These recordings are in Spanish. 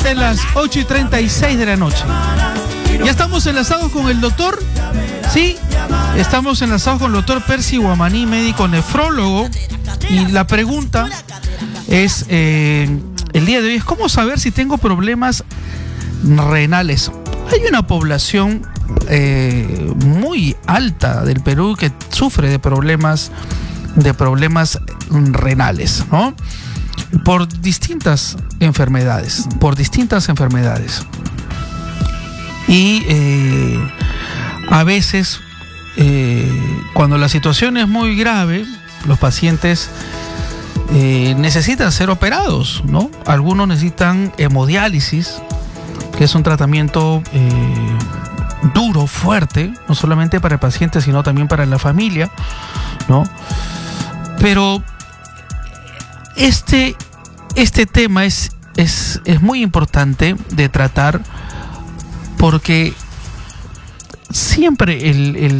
de las 8:36 de la noche. Ya estamos enlazados con el doctor, ¿sí? Estamos enlazados con el doctor Percy Guamaní, médico nefrólogo. Y la pregunta es, el día de hoy es, ¿cómo saber si tengo problemas renales? Hay una población muy alta del Perú que sufre de problemas renales, ¿no? Por distintas enfermedades. Y a veces, cuando la situación es muy grave, los pacientes necesitan ser operados, ¿no? Algunos necesitan hemodiálisis, que es un tratamiento duro, fuerte, no solamente para el paciente, sino también para la familia, ¿no? Pero este tema es muy importante de tratar, porque siempre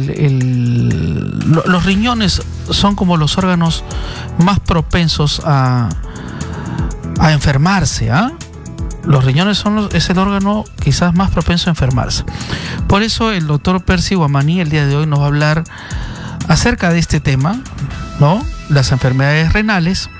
los riñones son como los órganos más propensos a enfermarse, ¿ah? Los riñones es el órgano quizás más propenso a enfermarse. Por eso el doctor Percy Guamaní el día de hoy nos va a hablar acerca de este tema, ¿no? Las enfermedades renales,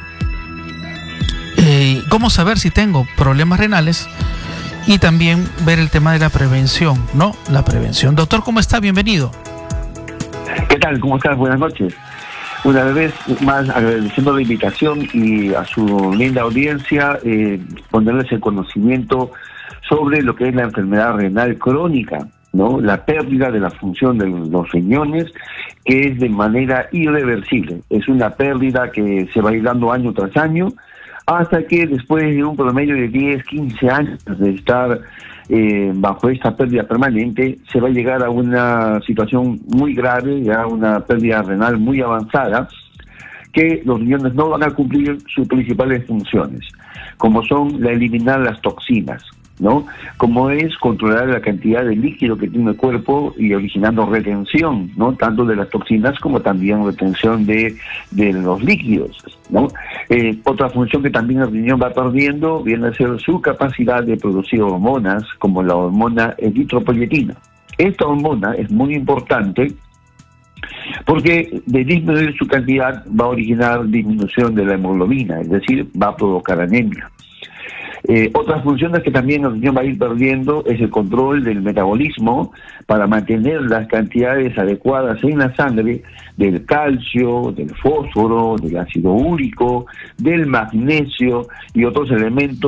cómo saber si tengo problemas renales, y también ver el tema de la prevención, ¿no? La prevención. Doctor, ¿cómo está? Bienvenido. ¿Qué tal? ¿Cómo estás? Buenas noches. Una vez más agradeciendo la invitación y a su linda audiencia, ponerles el conocimiento sobre lo que es la enfermedad renal crónica, ¿no? La pérdida de la función de los riñones, que es de manera irreversible. Es una pérdida que se va a ir dando año tras año, hasta que después de un promedio de 10, 15 años de estar bajo esta pérdida permanente, se va a llegar a una situación muy grave, ya una pérdida renal muy avanzada, que los riñones no van a cumplir sus principales funciones, como son la eliminar las toxinas, ¿no? Como es controlar la cantidad de líquido que tiene el cuerpo y originando retención, ¿no? Tanto de las toxinas como también retención de los líquidos, ¿no? Otra función que también el riñón va perdiendo viene a ser su capacidad de producir hormonas, como la hormona eritropoyetina. Esta hormona es muy importante porque de disminuir su cantidad va a originar disminución de la hemoglobina, es decir, va a provocar anemia. Otras funciones que también el riñón va a ir perdiendo es el control del metabolismo para mantener las cantidades adecuadas en la sangre del calcio, del fósforo, del ácido úrico, del magnesio y otros elementos